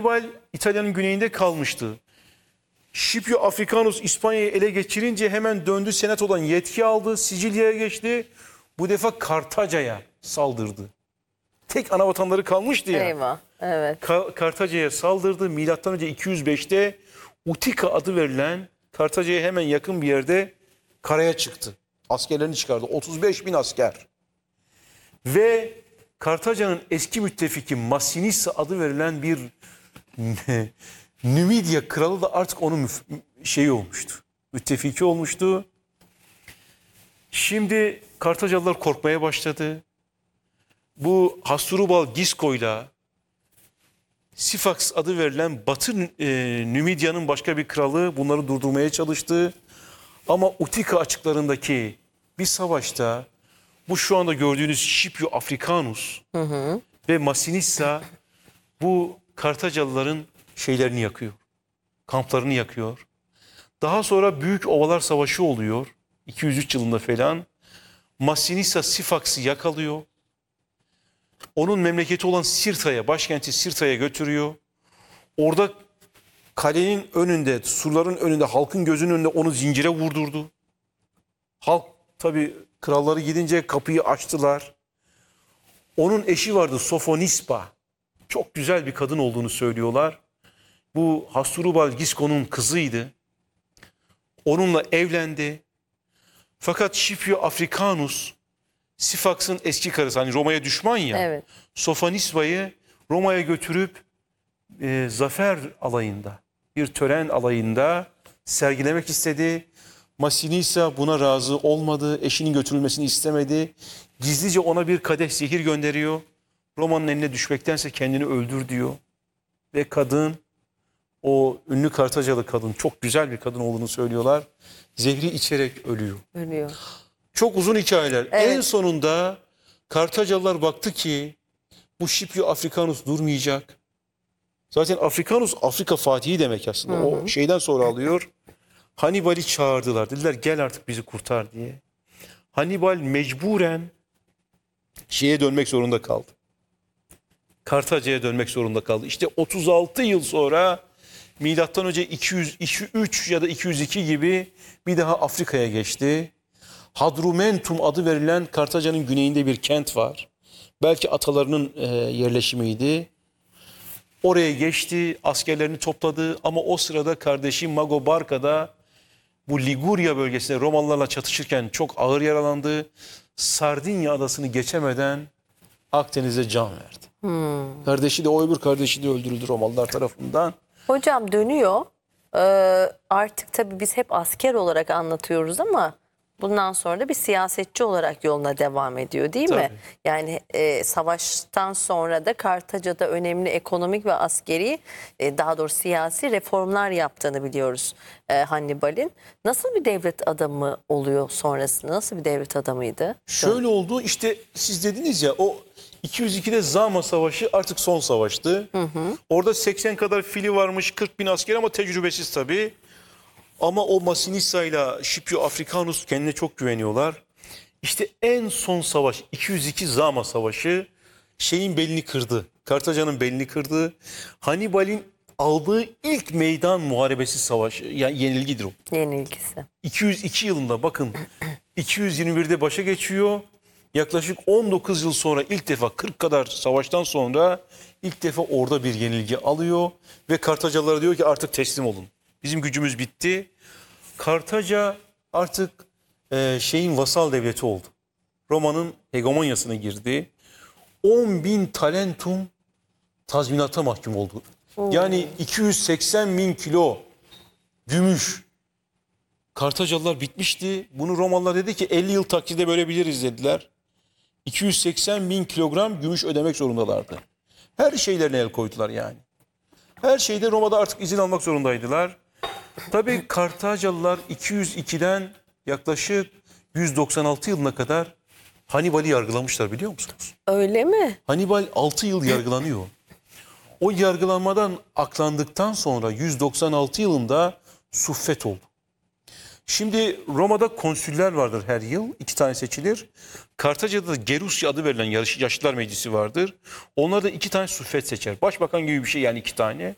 Hannibal İtalya'nın güneyinde kalmıştı. Scipio Africanus İspanya'yı ele geçirince hemen döndü, senatodan yetki aldı, Sicilya'ya geçti. Bu defa Kartaca'ya saldırdı. Tek ana vatanları kalmıştı ya. Eyvah. Evet. Kartaca'ya saldırdı. Milattan önce 205'te Utica adı verilen Kartaca'ya hemen yakın bir yerde karaya çıktı. Askerlerini çıkardı. 35.000 asker. Ve Kartaca'nın eski müttefiki Massinissa adı verilen bir Numidya kralı da artık onun şeyi olmuştu. Müttefiki olmuştu. Şimdi Kartacalılar korkmaya başladı. Bu Hasdrubal Gisco'yla Sifax adı verilen Batı Nümidya'nın başka bir kralı bunları durdurmaya çalıştı. Ama Utica açıklarındaki bir savaşta bu şu anda gördüğünüz Scipio Africanus ve Massinissa bu Kartacalıların şeylerini yakıyor. Kamplarını yakıyor. Daha sonra Büyük Ovalar Savaşı oluyor. 203 yılında falan. Massinissa Sifax'ı yakalıyor. Onun memleketi olan Sirta'ya, başkenti Sirta'ya götürüyor. Orada kalenin önünde, surların önünde, halkın gözünün önünde onu zincire vurdurdu. Halk tabii kralları gidince kapıyı açtılar. Onun eşi vardı Sofonispa. Çok güzel bir kadın olduğunu söylüyorlar. Bu Hasdrubal Gisco'nun kızıydı. Onunla evlendi. Fakat Scipio Africanus, Sifax'ın eski karısı, hani Roma'ya düşman ya. Evet. Sophonisba'yı Roma'ya götürüp zafer alayında, bir tören alayında sergilemek istedi. Massinissa buna razı olmadı. Eşinin götürülmesini istemedi. Gizlice ona bir kadeh zehir gönderiyor. Roma'nın eline düşmektense kendini öldür diyor. Ve kadın, o ünlü Kartacalı kadın, çok güzel bir kadın olduğunu söylüyorlar. Zehri içerek ölüyor. Ölüyor. Çok uzun hikayeler. Evet. En sonunda Kartacalılar baktı ki bu Scipio Africanus durmayacak. Zaten Africanus Afrika Fatihi demek aslında. O şeyden sonra alıyor. Hannibal'i çağırdılar. Dediler gel artık bizi kurtar diye. Hannibal mecburen şeye dönmek zorunda kaldı. Kartaca'ya dönmek zorunda kaldı. İşte 36 yıl sonra milattan önce 203 ya da 202 gibi bir daha Afrika'ya geçti. Hadrumentum adı verilen Kartaca'nın güneyinde bir kent var. Belki atalarının yerleşimiydi. Oraya geçti, askerlerini topladı ama o sırada kardeşi Mago Barca da bu Ligurya bölgesinde Romalılarla çatışırken çok ağır yaralandı. Sardinya adasını geçemeden Akdeniz'e can verdi. Kardeşi de, o öbür kardeşi de öldürüldü Romalılar tarafından. Hocam dönüyor. Artık tabii biz hep asker olarak anlatıyoruz ama bundan sonra da bir siyasetçi olarak yoluna devam ediyor değil mi? Tabii. Yani savaştan sonra da Kartaca'da önemli ekonomik ve askeri, daha doğrusu siyasi reformlar yaptığını biliyoruz Hannibal'in. Nasıl bir devlet adamı oluyor sonrasında? Nasıl bir devlet adamıydı? Şöyle oldu, işte siz dediniz ya, o 202'de Zama Savaşı artık son savaştı. Orada 80 kadar fili varmış, 40.000 asker ama tecrübesiz tabii. Ama o Massinissa ile Scipio Africanus kendine çok güveniyorlar. İşte en son savaş 202 Zama Savaşı şeyin belini kırdı. Kartaca'nın belini kırdı. Hannibal'in aldığı ilk meydan muharebesi savaşı, yani yenilgidir o. Yenilgisi. 202 yılında bakın 221'de başa geçiyor. Yaklaşık 19 yıl sonra ilk defa 40 kadar savaştan sonra ilk defa orada bir yenilgi alıyor. Ve Kartacalılara diyor ki artık teslim olun. Bizim gücümüz bitti. Kartaca artık şeyin vasal devleti oldu. Roma'nın hegemonyasına girdi. 10.000 talentum tazminata mahkum oldu. Yani 280.000 kilo gümüş. Kartacalılar bitmişti. Bunu Romalılar dedi ki 50 yıl takside bölebiliriz dediler. 280.000 kilogram gümüş ödemek zorundalardı. Her şeylerine el koydular yani. Her şeyde Roma'da artık izin almak zorundaydılar. Tabii Kartacalılar 202'den yaklaşık 196 yılına kadar Hannibal'i yargılamışlar, biliyor musunuz? Öyle mi? Hannibal 6 yıl yargılanıyor. O yargılanmadan aklandıktan sonra 196 yılında suffet oldu. Şimdi Roma'da konsüller vardır her yıl. 2 tane seçilir. Kartaca'da da Gerusya adı verilen yaşlılar meclisi vardır. Onlar da 2 tane suffet seçer. Başbakan gibi bir şey yani, 2 tane.